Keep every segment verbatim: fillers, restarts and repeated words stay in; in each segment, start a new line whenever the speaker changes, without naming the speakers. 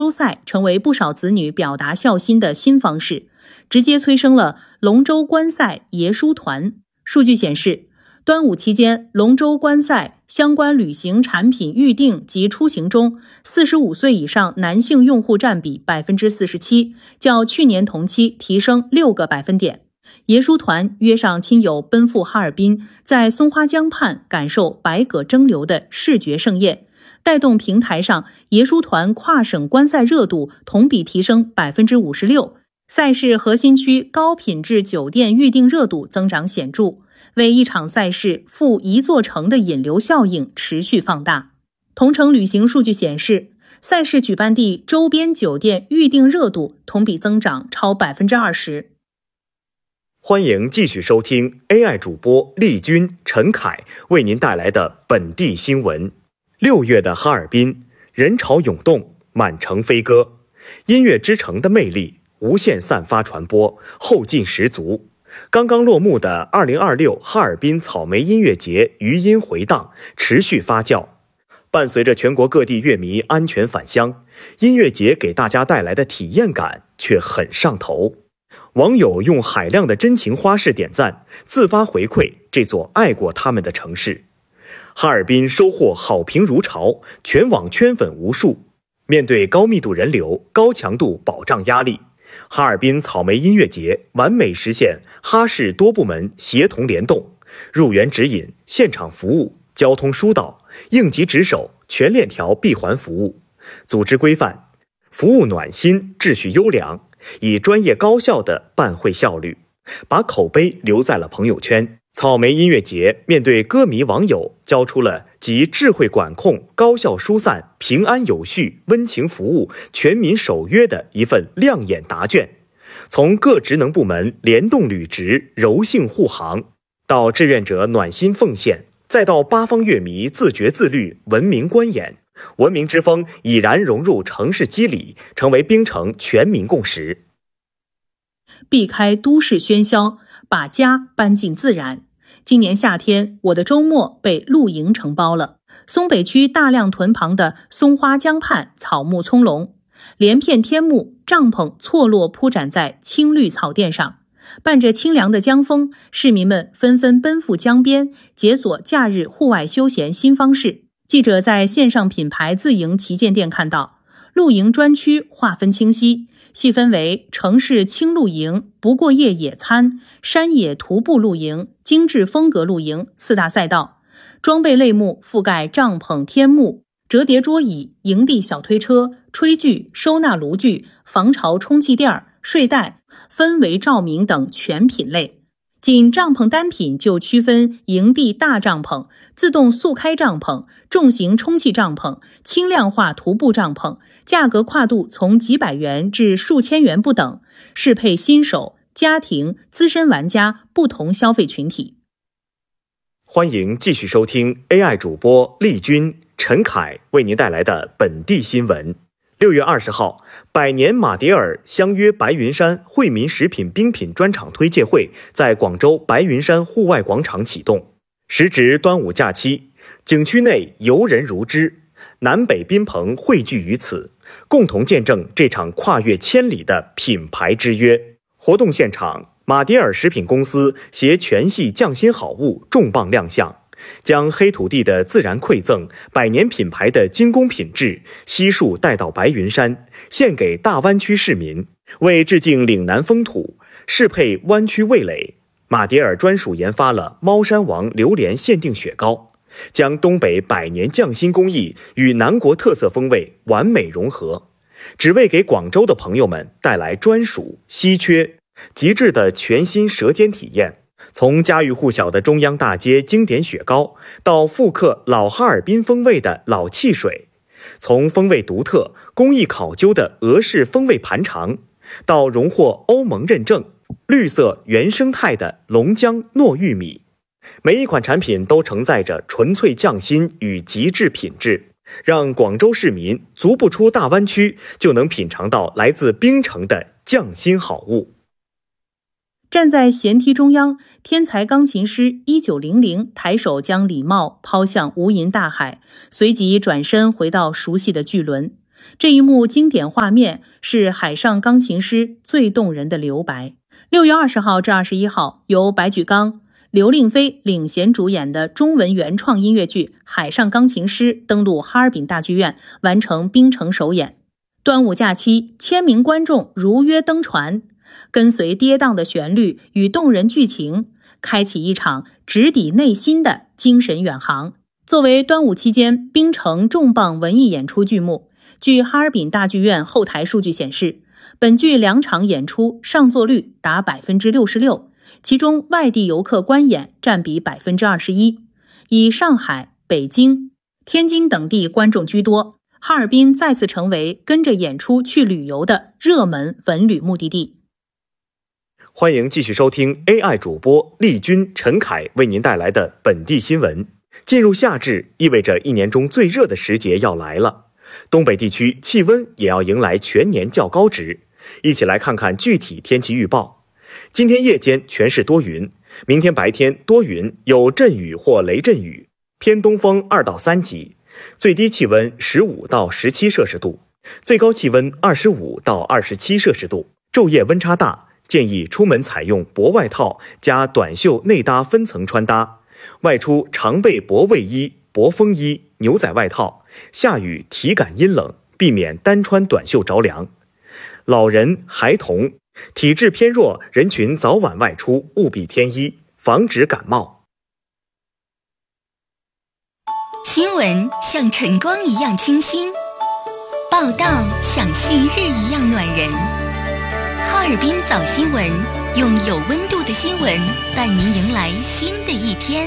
州赛成为不少子女表达孝心的新方式，直接催生了龙舟观赛爷叔团。数据显示，端午期间龙舟观赛相关旅行产品预订及出行中，四十五岁以上男性用户占比 百分之四十七， 较去年同期提升六个百分点。爷叔团约上亲友奔赴哈尔滨，在松花江畔感受百舸争流的视觉盛宴，带动平台上爷叔团跨省观赛热度同比提升 百分之五十六， 赛事核心区高品质酒店预订热度增长显著，为一场赛事赴一座城的引流效应持续放大。同程旅行数据显示，赛事举办地周边酒店预订热度同比增长超 百分之二十。
欢迎继续收听 A I 主播丽君、陈凯为您带来的本地新闻。六月的哈尔滨，人潮涌动，满城飞歌，音乐之城的魅力无限散发传播，后劲十足。刚刚落幕的二零二六哈尔滨草莓音乐节余音回荡，持续发酵。伴随着全国各地乐迷安全返乡，音乐节给大家带来的体验感却很上头。网友用海量的真情花式点赞，自发回馈这座爱过他们的城市。哈尔滨收获好评如潮，全网圈粉无数。面对高密度人流、高强度保障压力，哈尔滨草莓音乐节完美实现哈市多部门协同联动，入园指引、现场服务、交通疏导、应急值守全链条闭环服务，组织规范，服务暖心，秩序优良，以专业高效的办会效率，把口碑留在了朋友圈。草莓音乐节面对歌迷网友，交出了集智慧管控、高效疏散、平安有序、温情服务、全民守约的一份亮眼答卷。从各职能部门联动履职、柔性护航，到志愿者暖心奉献，再到八方乐迷自觉自律、文明观演，文明之风已然融入城市肌理，成为冰城全民共识。
避开都市喧嚣，把家搬进自然。今年夏天，我的周末被露营承包了。松北区大亮屯旁的松花江畔草木葱茏，连片天幕帐篷错落铺展在青绿草甸上，伴着清凉的江风，市民们纷纷奔赴江边，解锁假日户外休闲新方式。记者在线上品牌自营旗舰店看到，露营专区划分清晰，细分为城市轻露营、不过夜野餐、山野徒步露营、精致风格露营四大赛道。装备类目覆盖帐篷、天幕、折叠桌椅、营地小推车、炊具、收纳炉具、防潮充气垫、睡袋、氛围照明等全品类。仅帐篷单品就区分营地大帐篷、自动速开帐篷、重型充气帐篷、轻量化徒步帐篷，价格跨度从几百元至数千元不等，适配新手、家庭、资深玩家不同消费群体。
欢迎继续收听 A I 主播丽君、陈凯为您带来的本地新闻。六月二十号，百年马迭尔相约白云山惠民食品冰品专场推介会在广州白云山户外广场启动。时值端午假期，景区内游人如织，南北宾朋汇聚于此，共同见证这场跨越千里的品牌之约。活动现场，马迭尔食品公司携全系匠心好物重磅亮相，将黑土地的自然馈赠、百年品牌的精工品质悉数带到白云山，献给大湾区市民。为致敬岭南风土，适配湾区味蕾，马迭尔专属研发了猫山王榴莲限定雪糕，将东北百年匠心工艺与南国特色风味完美融合，只为给广州的朋友们带来专属、稀缺、极致的全新舌尖体验。从家喻户晓的中央大街经典雪糕，到复刻老哈尔滨风味的老汽水，从风味独特、工艺考究的俄式风味盘肠，到荣获欧盟认证、绿色原生态的龙江糯玉米，每一款产品都承载着纯粹匠心与极致品质，让广州市民足不出大湾区就能品尝到来自冰城的匠心好物。
站在舷梯中央，天才钢琴师一九零零抬手将礼帽抛向无垠大海，随即转身回到熟悉的巨轮。 这一幕经典画面是海上钢琴师最动人的留白。六月二十号至二十一号，由白举纲、刘令飞领衔主演的中文原创音乐剧《海上钢琴师》登陆哈尔滨大剧院，完成冰城首演。端午假期，千名观众如约登船，跟随跌宕的旋律与动人剧情，开启一场直抵内心的精神远航。作为端午期间冰城重磅文艺演出剧目，据哈尔滨大剧院后台数据显示，本剧两场演出上座率达 百分之六十六， 其中外地游客观演占比 百分之二十一， 以上海、北京、天津等地观众居多。哈尔滨再次成为跟着演出去旅游的热门文旅目的地。
欢迎继续收听 A I 主播丽君、陈凯为您带来的本地新闻。进入夏至，意味着一年中最热的时节要来了。东北地区气温也要迎来全年较高值。一起来看看具体天气预报。今天夜间全市多云，明天白天多云，有阵雨或雷阵雨，偏东风二到三级。最低气温十五到十七摄氏度，最高气温二十五到二十七摄氏度。昼夜温差大，建议出门采用薄外套加短袖内搭分层穿搭，外出常备薄卫衣、薄风衣、牛仔外套，下雨体感阴冷，避免单穿短袖着凉。老人、孩童、体质偏弱人群早晚外出务必添衣，防止感冒。
新闻像晨光一样清新，报道像旭日一样暖人。哈尔滨早新闻，用有温度的新闻伴您迎来新的一天。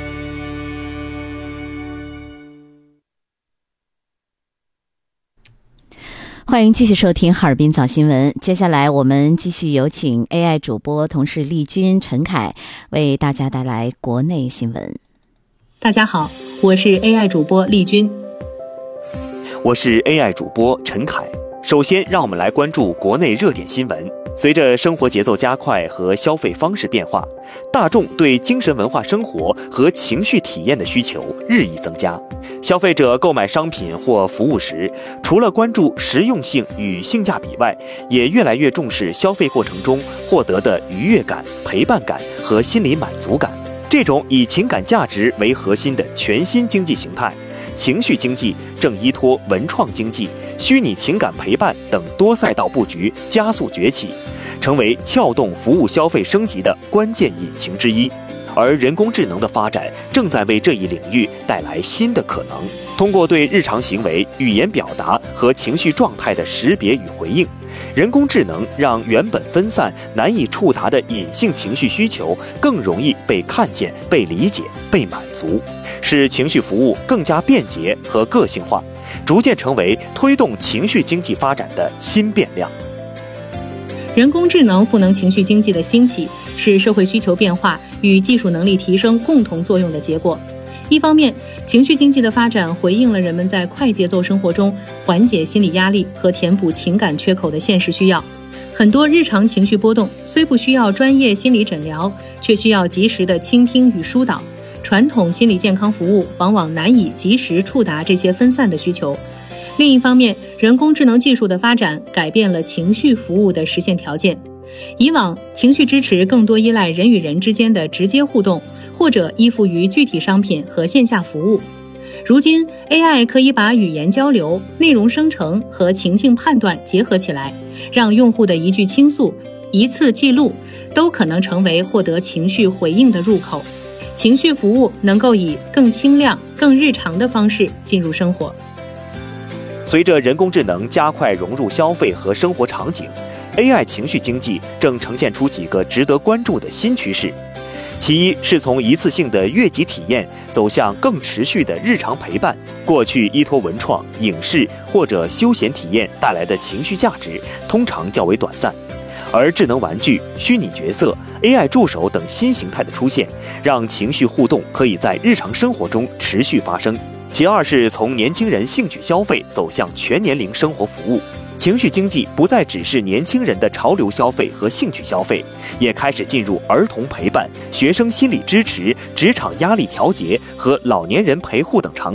欢迎继续收听哈尔滨早新闻。接下来我们继续有请 A I 主播同事丽君、陈凯为大家带来国内新闻。
大家好，我是 A I 主播丽君。
我是 A I 主播陈凯。首先让我们来关注国内热点新闻。随着生活节奏加快和消费方式变化，大众对精神文化生活和情绪体验的需求日益增加。消费者购买商品或服务时，除了关注实用性与性价比外，也越来越重视消费过程中获得的愉悦感、陪伴感和心理满足感。这种以情感价值为核心的全新经济形态，情绪经济正依托文创经济、虚拟情感陪伴等多赛道布局加速崛起，成为撬动服务消费升级的关键引擎之一。而人工智能的发展正在为这一领域带来新的可能。通过对日常行为、语言表达和情绪状态的识别与回应，人工智能让原本分散、难以触达的隐性情绪需求更容易被看见、被理解、被满足，使情绪服务更加便捷和个性化，逐渐成为推动情绪经济发展的新变量。
人工智能赋能情绪经济的兴起，是社会需求变化与技术能力提升共同作用的结果。一方面，情绪经济的发展回应了人们在快节奏生活中缓解心理压力和填补情感缺口的现实需要。很多日常情绪波动虽不需要专业心理诊疗，却需要及时的倾听与疏导。传统心理健康服务往往难以及时触达这些分散的需求。另一方面，人工智能技术的发展改变了情绪服务的实现条件。以往，情绪支持更多依赖人与人之间的直接互动，或者依附于具体商品和线下服务。如今 A I 可以把语言交流、内容生成和情境判断结合起来，让用户的一句倾诉、一次记录都可能成为获得情绪回应的入口。情绪服务能够以更轻量、更日常的方式进入生活。
随着人工智能加快融入消费和生活场景， A I 情绪经济正呈现出几个值得关注的新趋势。其一是从一次性的悦己体验走向更持续的日常陪伴。过去依托文创、影视或者休闲体验带来的情绪价值通常较为短暂，而智能玩具、虚拟角色、A I 助手等新形态的出现，让情绪互动可以在日常生活中持续发生。其二是从年轻人兴趣消费走向全年龄生活服务。情绪经济不再只是年轻人的潮流消费和兴趣消费，也开始进入儿童陪伴、学生心理支持、职场压力调节和老年人陪护等场景，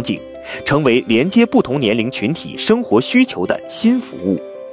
成为连接不同年龄群体生活需求的新服务。